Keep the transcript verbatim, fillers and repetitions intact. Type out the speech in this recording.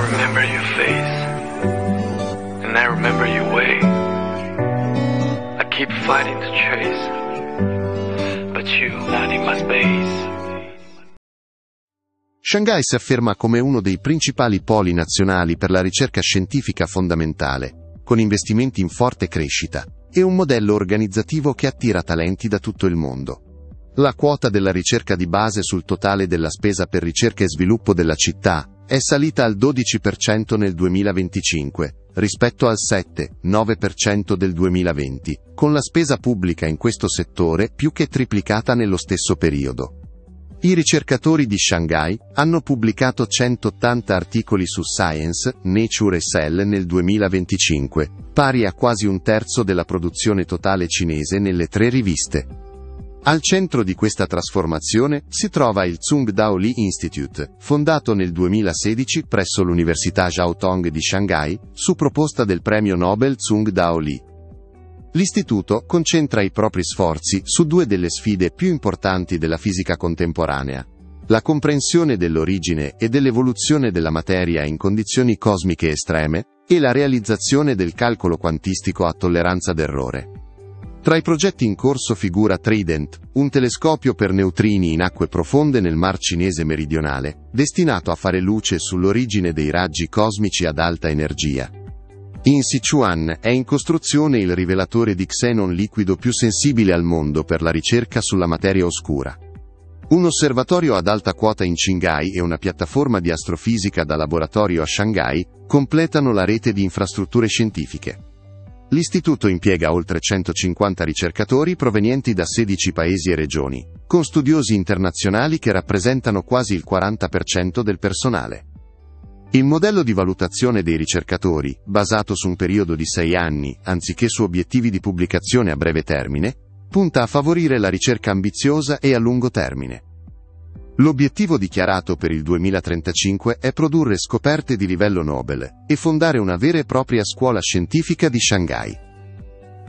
remember your face, and I remember your way. I keep fighting to trace, but you not in my space. Shanghai si afferma come uno dei principali poli nazionali per la ricerca scientifica fondamentale, con investimenti in forte crescita, e un modello organizzativo che attira talenti da tutto il mondo. La quota della ricerca di base sul totale della spesa per ricerca e sviluppo della città è salita al dodici per cento nel duemilaventicinque, rispetto al sette nove per cento del duemilaventi, con la spesa pubblica in questo settore più che triplicata nello stesso periodo. I ricercatori di Shanghai hanno pubblicato centottanta articoli su Science, Nature e Cell nel duemilaventicinque, pari a quasi un terzo della produzione totale cinese nelle tre riviste. Al centro di questa trasformazione si trova il Tsung-Dao Lee Institute, fondato nel duemilasedici presso l'Università Jiao Tong di Shanghai, su proposta del premio Nobel Tsung-Dao Lee. L'istituto concentra i propri sforzi su due delle sfide più importanti della fisica contemporanea: la comprensione dell'origine e dell'evoluzione della materia in condizioni cosmiche estreme e la realizzazione del calcolo quantistico a tolleranza d'errore. Tra i progetti in corso figura Trident, un telescopio per neutrini in acque profonde nel Mar Cinese meridionale, destinato a fare luce sull'origine dei raggi cosmici ad alta energia. In Sichuan è in costruzione il rivelatore di xenon liquido più sensibile al mondo per la ricerca sulla materia oscura. Un osservatorio ad alta quota in Qinghai e una piattaforma di astrofisica da laboratorio a Shanghai completano la rete di infrastrutture scientifiche. L'istituto impiega oltre centocinquanta ricercatori provenienti da sedici paesi e regioni, con studiosi internazionali che rappresentano quasi il quaranta per cento del personale. Il modello di valutazione dei ricercatori, basato su un periodo di sei anni, anziché su obiettivi di pubblicazione a breve termine, punta a favorire la ricerca ambiziosa e a lungo termine. L'obiettivo dichiarato per il duemilatrentacinque è produrre scoperte di livello Nobel e fondare una vera e propria scuola scientifica di Shanghai.